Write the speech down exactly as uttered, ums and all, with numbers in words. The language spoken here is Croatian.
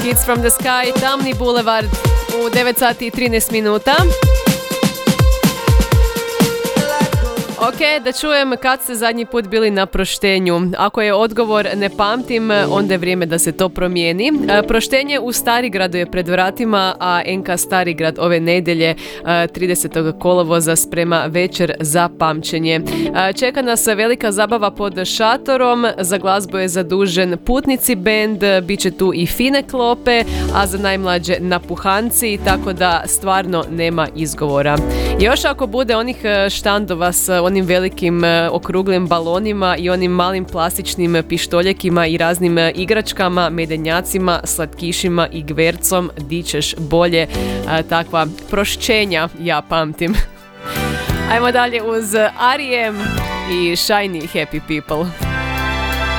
Kids from the Sky, Tamni Boulevard u devet sati i trinaest minuta. Ok, da čujem kad ste zadnji put bili na proštenju. Ako je odgovor ne pamtim, onda je vrijeme da se to promijeni. Proštenje u Starigradu je pred vratima, a en ka Starigrad ove nedjelje tridesetog kolovoza sprema večer za pamćenje. Čeka nas velika zabava pod šatorom, za glazbu je zadužen Putnici bend, bit će tu i fine klope, a za najmlađe napuhanci, tako da stvarno nema izgovora. Još ako bude onih štandova s onim velikim okruglim balonima i onim malim plastičnim pištoljekima i raznim igračkama, medenjacima, slatkišima i gvercom, di ćeš bolje. Takva prošćenja ja pamtim. Ajmo dalje uz R E M i Shiny Happy People.